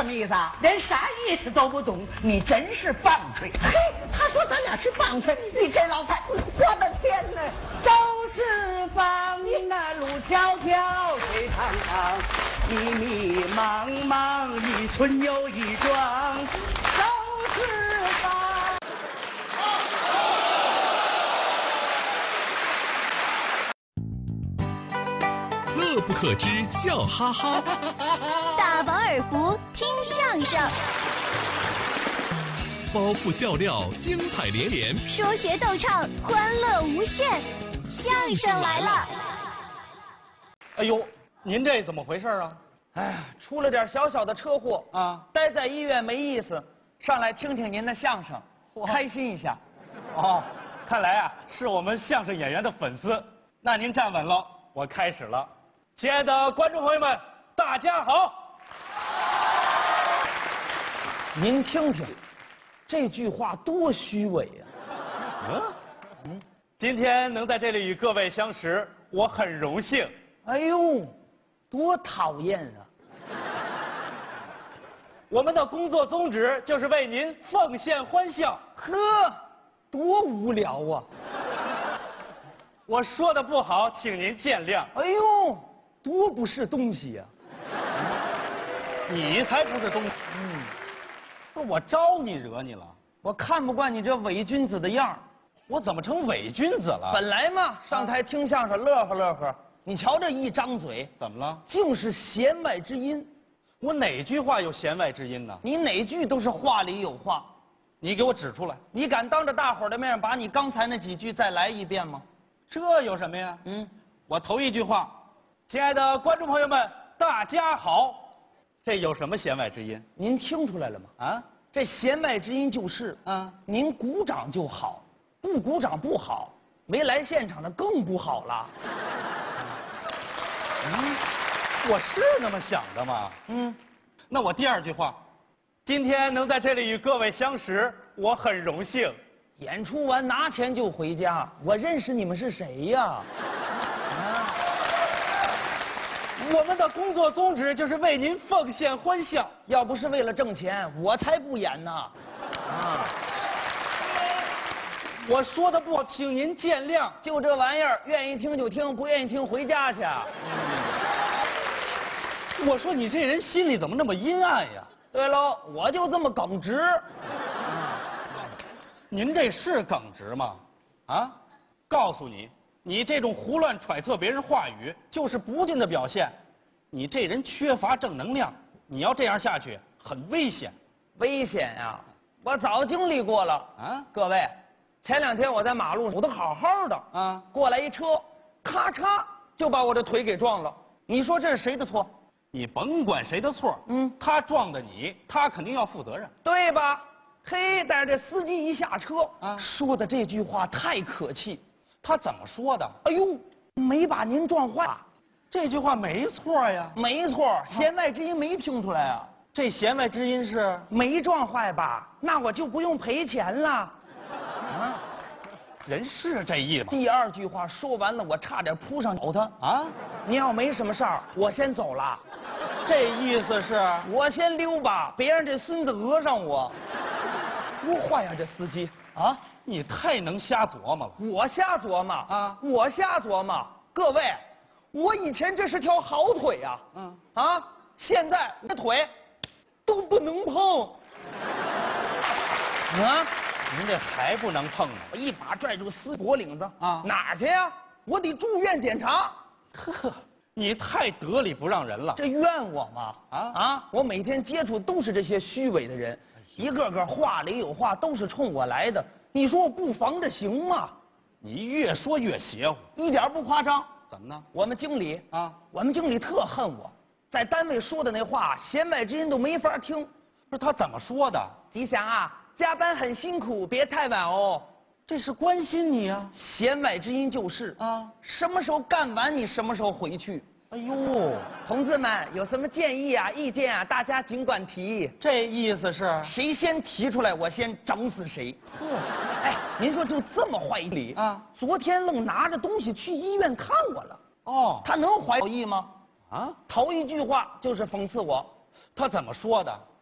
么意思啊？ 连啥意思都不懂，你真是棒槌！ 嘿，他说咱俩是棒槌，你这老太，我的天哪！ 走四方，那路迢迢，水长长， 迷迷茫茫，一村又一庄， 走四方。 乐不可支，笑哈哈。 大饱耳福，听相声。 包袱笑料，精彩连连。 说学逗唱，欢乐无限。相声来了！ 哎呦，您这怎么回事啊？ 哎，出了点小小的车祸啊， 待在医院没意思，上来听听您的相声，开心一下。 哦，看来啊是我们相声演员的粉丝。那您站稳了，我开始了。亲爱的观众朋友们，大家好。 您听听，这句话多虚伪呀！ 今天能在这里与各位相识，我很荣幸。 哎呦，多讨厌啊！ 我们的工作宗旨就是为您奉献欢笑。 呵，多无聊啊！ 我说的不好，请您见谅。 哎呦，多不是东西呀！ 你才不是东西。不是我招你惹你了？ 我看不惯你这伪君子的样儿。 我怎么成伪君子了？ 本来嘛，上台听相声乐呵乐呵，你瞧这一张嘴， 怎么了？ 竟是弦外之音。 我哪句话有弦外之音呢？ 你哪句都是话里有话。 你给我指出来。 你敢当着大伙儿的面把你刚才那几句再来一遍吗？ 这有什么呀？我头一句话，亲爱的观众朋友们，大家好，这有什么弦外之音？ 您听出来了吗？啊，这弦外之音就是您鼓掌就好，不鼓掌不好，没来现场的更不好了。 我是那么想的吗？那我第二句话，今天能在这里与各位相识，我很荣幸。 演出完拿钱就回家，我认识你们是谁呀？ 我们的工作宗旨就是为您奉献欢笑。 要不是为了挣钱，我才不演呢。 我说的不好，请您见谅。 就这玩意儿，愿意听就听，不愿意听回家去。 我说你这人心里怎么那么阴暗呀？ 对喽，我就这么耿直。 您这是耿直吗？啊，告诉你，你这种胡乱揣测别人话语，就是不敬的表现。你这人缺乏正能量，你要这样下去，很危险。 危险呀！我早经历过了啊！各位，前2天我在马路上，我都好好的啊，过来一车，咔嚓就把我这腿给撞了。你说这是谁的错？ 你甭管谁的错，他撞的你，他肯定要负责任， 对吧？嘿，但是这司机一下车说的这句话太可气。 他怎么说的？ 哎呦，没把您撞坏。 这句话没错呀。 没错，弦外之音没听出来啊。 这弦外之音是没撞坏吧？那我就不用赔钱了。 人是这意思。 第二句话说完了，我差点扑上咬他啊！您要没什么事儿，我先走了。 这意思是我先溜吧，别让这孙子讹上我。多坏呀，这司机啊！ 你太能瞎琢磨了。 我瞎琢磨啊！我瞎琢磨。各位，我以前这是条好腿呀，现在这腿都不能碰。啊！ 您这还不能碰呢！ 我一把拽住司脖领子啊！哪儿去呀？我得住院检查。 呵，你太得理不让人了。 这怨我吗？我每天接触都是这些虚伪的人，一个个话里有话，都是冲我来的。你说我不防着行吗？ 你越说越邪乎， 一点不夸张。 怎么呢？ 我们经理我们经理特恨我，在单位说的那话，弦外之音都没法听。 不是他怎么说的？ 吉祥啊，加班很辛苦，别太晚哦。 这是关心你啊。 弦外之音就是什么时候干完你什么时候回去。 哎呦， 同志们有什么建议啊、意见啊，大家尽管提。 这意思是谁先提出来，我先整死谁。哎，您说就这么坏理啊？昨天愣拿着东西去医院看我了。哦，他能怀好意吗？头一句话就是讽刺我。 他怎么说的？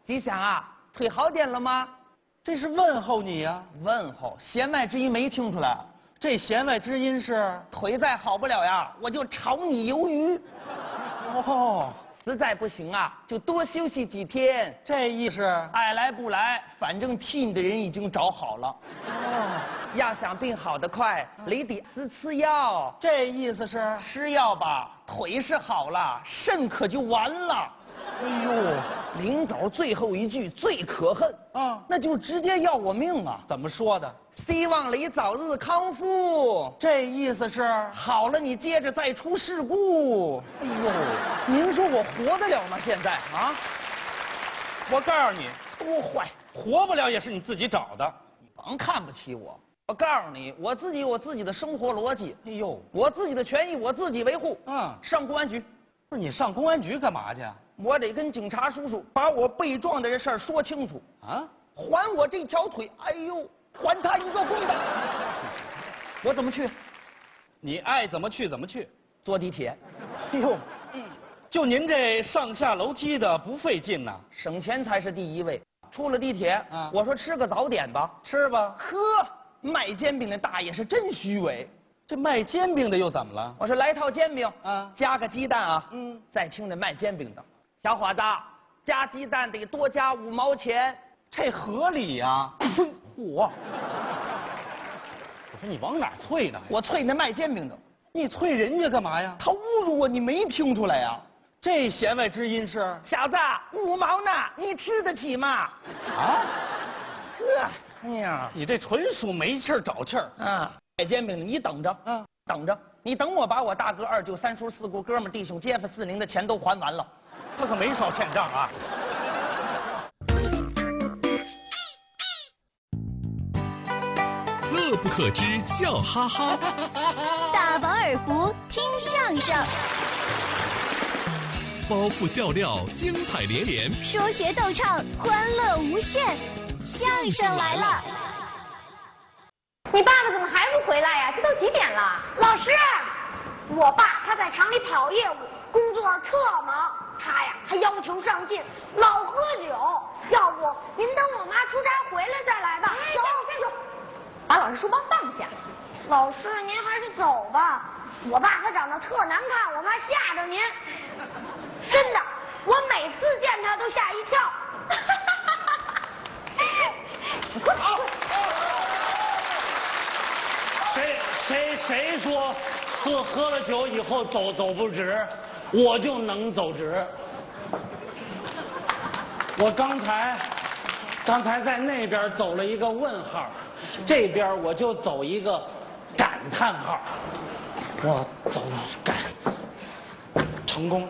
吉祥啊，腿好点了吗？ 这是问候你呀、 问候，弦外之音没听出来。 这弦外之音是腿再好不了呀，我就炒你鱿鱼。 哦， 实在不行啊，就多休息几天。 这意思。 爱来不来，反正替你的人已经找好了。 哦， 要想病好得快，得吃药。 这意思是吃药吧，腿是好了，肾可就完了。 哎呦， 临走最后一句最可恨啊， 那就直接要我命啊！ 怎么说的？ 希望你早日康复。 这意思是好了，你接着再出事故。 哎呦， 您说我活得了吗？现在啊？ 我告诉你， 多坏， 活不了也是你自己找的。 你甭看不起我。我告诉你，我自己有我自己的生活逻辑。 哎呦， 我自己的权益我自己维护。上公安局。 不是你上公安局干嘛去？ 我得跟警察叔叔把我被撞的这事儿说清楚啊！还我这条腿，哎呦，还他一个公道。我怎么去？ 你爱怎么去怎么去。 坐地铁。 哎呦，就您这上下楼梯的不费劲呐， 省钱才是第一位。出了地铁，我说吃个早点吧， 吃吧。 呵，卖煎饼的大爷是真虚伪。 这卖煎饼的又怎么了？ 我说来套煎饼啊， 加个鸡蛋啊。再听这卖煎饼的。小伙子，加鸡蛋得多加5毛钱， 这合理呀！嚯！我说你往哪儿啐呢？ 我啐那卖煎饼的。 你啐人家干嘛呀？ 他侮辱我，你没听出来呀？ 这弦外之音是？ 小子，5毛呢，你吃得起吗？ 啊？ 呵，哎呀， 你这纯属没气儿找气儿啊！卖煎饼的，你等着，等着，你等我把我大哥、二舅、三叔、四姑、哥们、弟兄、街坊、四邻的钱都还完了。 他可没少欠账啊！ 乐不可支，笑哈哈。 大饱耳福，听相声。 包袱笑料，精彩连连。 说学逗唱，欢乐无限。相声来了！ 你爸爸怎么还不回来呀？这都几点了？老师，我爸他在厂里跑业务，工作特忙。他呀还要求上进，老喝酒。要不您等我妈出差回来再来吧。走，站住！把老师书包放下。老师，您还是走吧。我爸他长得特难看，我怕吓着您。真的，我每次见他都吓一跳。 谁说喝了酒以后走不直，我就能走直。我刚才在那边走了一个问号，这边我就走一个感叹号。我走感成功。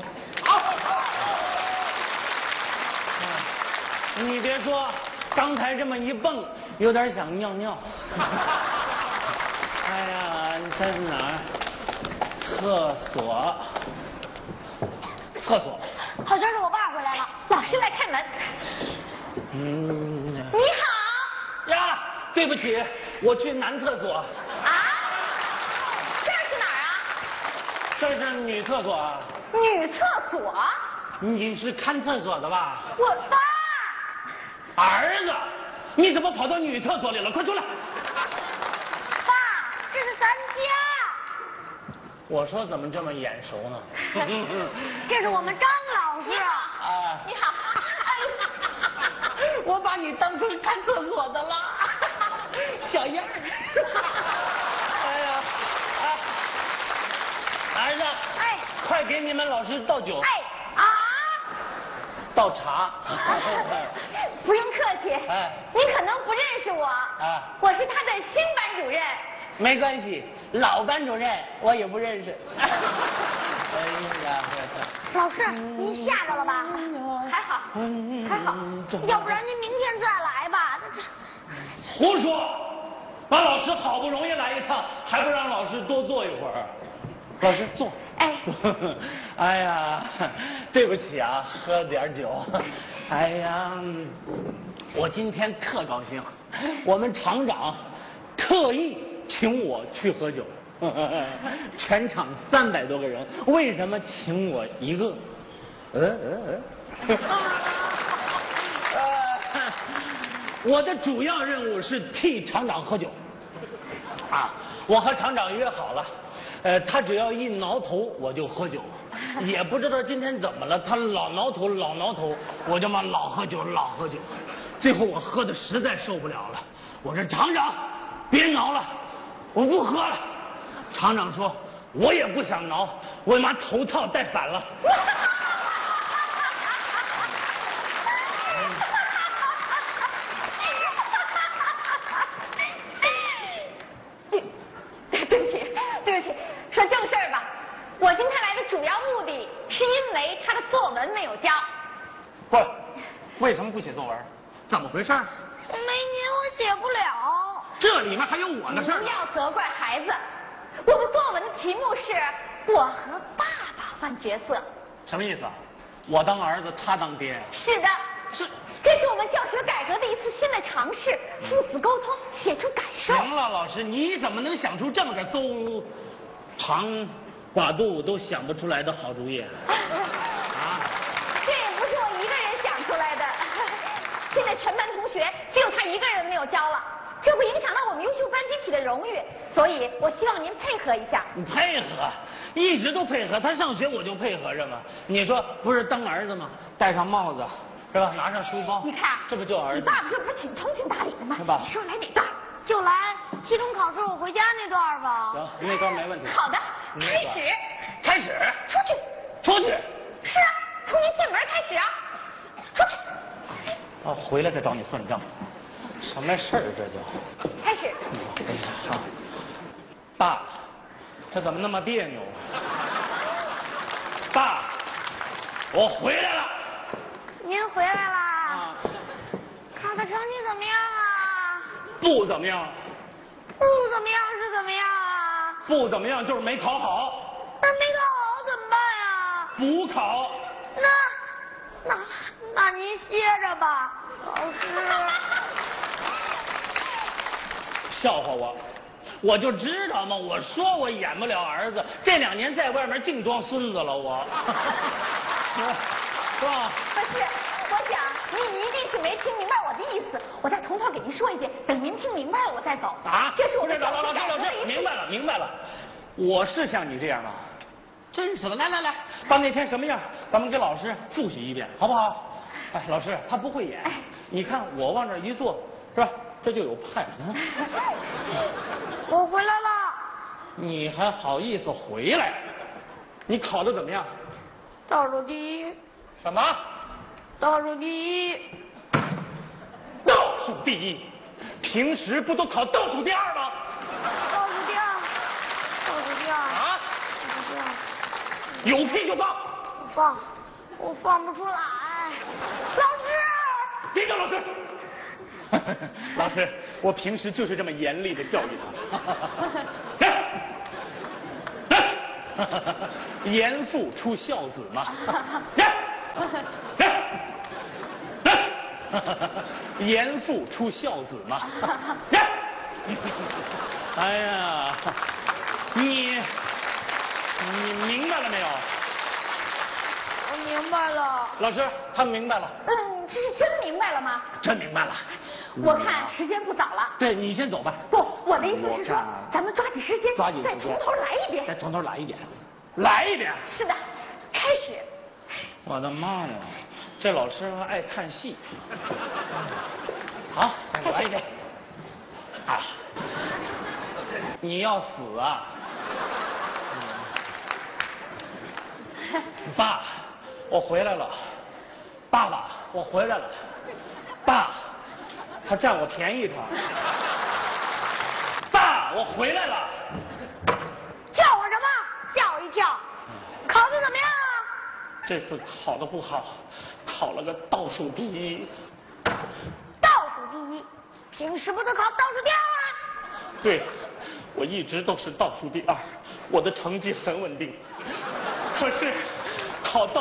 你别说，刚才这么一蹦，有点想尿尿。哎呀，你在哪儿？厕所。 好像是我爸回来了，老师来开门。你好。 呀，对不起，我去男厕所。 啊？这是哪儿啊？ 这是女厕所啊。 女厕所？ 你是看厕所的吧？ 我爸。 儿子，你怎么跑到女厕所里了？快出来！ 爸，这是咱家。 我说怎么这么眼熟呢？ 这是我们张老师。 啊， 你好。 我把你当成看厕所的了，小样儿。哎呀，儿子， 哎， 快给你们老师倒酒。 哎啊， 倒茶。 不用客气。 哎， 您可能不认识我。 啊， 我是他的新班主任。 没关系，老班主任我也不认识。哎呀， 老师，您吓着了吧？还好，还好，要不然您明天再来吧。 胡说！把老师好不容易来一趟，还不让老师多坐一会儿？老师坐。 哎。 哎呀，对不起啊，喝点酒。哎呀，我今天特高兴，我们厂长特意请我去喝酒。全场300多个人，为什么请我一个？ 我的主要任务是替厂长喝酒。啊，我和厂长约好了，他只要一挠头我就喝酒，也不知道今天怎么了，他老挠头老挠头，我就嘛老喝酒老喝酒，最后我喝的实在受不了了，我说厂长别挠了，我不喝了。厂长说我也不想挠，我妈头套戴反了。 说正事儿吧，我今天来的主要目的是因为他的作文没有交。 不，为什么不写作文？怎么回事？ 没您我写不了。 这里面还有我的事儿。 不要责怪孩子，我们作文的题目是我和爸爸换角色。 什么意思？我当儿子，他当爹？ 是的，这是我们教学改革的一次新的尝试，父子沟通，写出感受。 行了，老师，你怎么能想出这么个邹长寡肚都想不出来的好主意？啊！ 这也不是我一个人想出来的，现在全班同学只有他一个人没有交了，这会影响到我们优秀班集体的荣誉，所以我希望您配合一下。 你配合，一直都配合，他上学我就配合着嘛。你说不是当儿子吗？戴上帽子，是吧？拿上书包， 你看， 这不就儿子？ 你爸爸这不是挺通情达理的吗？ 是吧？ 你说来哪段？就来期中考试我回家那段吧。 行，那段没问题。 好的，开始。 开始。 出去。 出去。是啊，从您进门开始啊。出去。 啊，回来再找你算账。什么事儿这叫？ 开始。 好。爸，这怎么那么别扭？爸，我回来了。 您回来啦？ 啊。 考的成绩怎么样啊？ 不怎么样。 不怎么样是怎么样啊？ 不怎么样就是没考好。 那没考好怎么办呀？ 补考。 那您歇着吧，老师。 笑话我，我就知道嘛，我说我演不了儿子，这2年在外面净装孙子了我。是吧？ 不是，我想您一定是没听明白我的意思，我再从头给您说一遍，等您听明白了我再走。 啊？ 这是我们老师，明白了，我是像你这样吗？真是的，来，把那天什么样，咱们给老师复习一遍，好不好？哎，老师他不会演，你看我往这一坐，是吧？这就有派。 我回来了。 你还好意思回来？你考得怎么样？ 倒数第一。 什么？ 倒数第一。 倒数第一？平时不都考倒数第二吗？ 倒数第二。倒数第二。 啊？ 倒数第二。 有屁就放。 我放不出来。老师。 别叫老师。老师，我平时就是这么严厉的教育他。严父出孝子嘛。严父出孝子嘛。哎呀，你明白了没有？ 我明白了。 老师，他明白了。 这是真明白了吗？ 真明白了。 我看时间不早了。 对，你先走吧。 不，我的意思是说，咱们抓紧时间，再从头来一遍。 再从头来一遍。来一遍。 是的，开始。 我的妈呀，这老师还爱看戏。好，来一遍。啊，你要死啊！爸，我回来了。爸爸，我回来了。爸，他占我便宜他。爸，我回来了。 叫我什么？吓我一跳。考得怎么样啊？ 这次考得不好，考了个倒数第一。 倒数第一，平时不都考倒数第二吗？ 对，我一直都是倒数第二，我的成绩很稳定。可是考倒